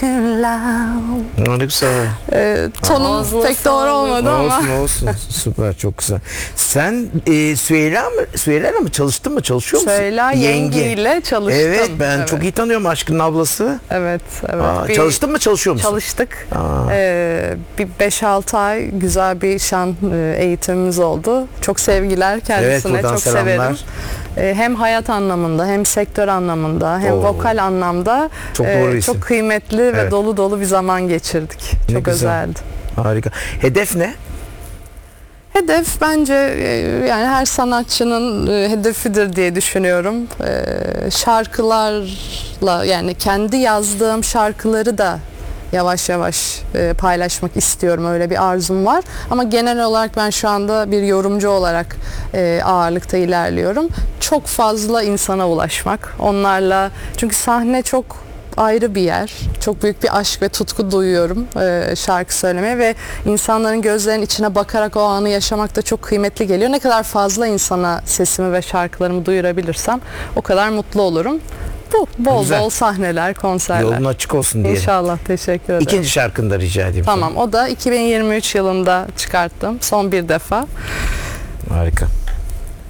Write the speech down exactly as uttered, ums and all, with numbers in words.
too loud. Ne güzel. Ee, tonum Ağzına pek doğru sağlık. olmadı ama. Olsun olsun. Süper, çok güzel. Sen e, Süheyla mı? Süheyla'yla mı çalıştın mı? Çalışıyor musun? Süheyla Yenge ile çalıştım. Evet, ben Evet. çok iyi tanıyorum, Aşkın'ın ablası. Evet, evet. Aa, Bir- çalıştın mı, çalışıyor musun? Çalıştık. Aa. Ee, bir beş altı ay güzel bir şan e, eğitimimiz oldu. Çok sevgiler kendisine, Evet, buradan çok selamlar. severim. Ee, hem hayat anlamında, hem sektör anlamında, hem Oo. vokal anlamda Çok e, doğru isim. çok kıymetli ve Evet. dolu dolu bir zaman geçirdik. Ne Çok güzel. özeldi. Harika. Hedef ne? Hedef bence e, yani her sanatçının e, hedefidir diye düşünüyorum. E, şarkılarla, yani kendi yazdığım şarkıları da yavaş yavaş e, paylaşmak istiyorum. Öyle bir arzum var. Ama genel olarak ben şu anda bir yorumcu olarak e, ağırlıkta ilerliyorum. Çok fazla insana ulaşmak. Onlarla, çünkü sahne çok ayrı bir yer. Çok büyük bir aşk ve tutku duyuyorum e, şarkı söylemeye ve insanların gözlerinin içine bakarak o anı yaşamak da çok kıymetli geliyor. Ne kadar fazla insana sesimi ve şarkılarımı duyurabilirsem o kadar mutlu olurum. Bu bol Güzel. bol sahneler, konserler. Yolun açık olsun diye. İnşallah, teşekkür ederim. İkinci şarkını da rica edeyim. Tamam, o da iki bin yirmi üç yılında çıkarttım. Son bir defa. Sana. Harika.